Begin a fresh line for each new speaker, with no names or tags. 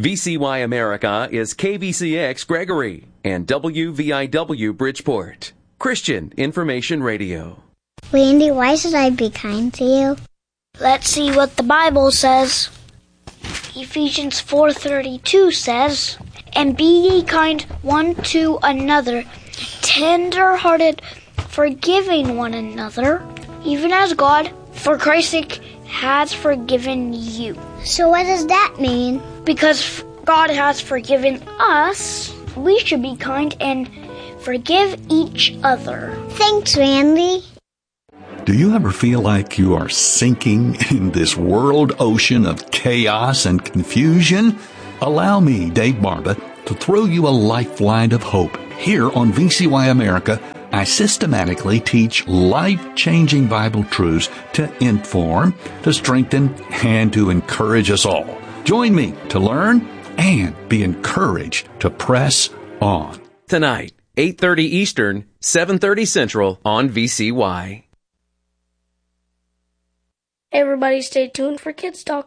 VCY America is KVCX Gregory and WVIW Bridgeport. Christian Information Radio.
Randy, why should I be kind to you?
Let's see what the Bible says. Ephesians 4:32 says, "And be ye kind one to another, tender-hearted, forgiving one another, even as God, for Christ's sake, has forgiven you."
So what does that mean?
Because God has forgiven us, we should be kind and forgive each other.
Thanks, Randy.
Do you ever feel like you are sinking in this world ocean of chaos and confusion? Allow me, Dave Barba, to throw you a lifeline of hope. Here on VCY America, I systematically teach life-changing Bible truths to inform, to strengthen, and to encourage us all. Join me to learn and be encouraged to press on.
Tonight, 8:30 Eastern, 7:30 Central on VCY.
Everybody stay tuned for Kids Talk.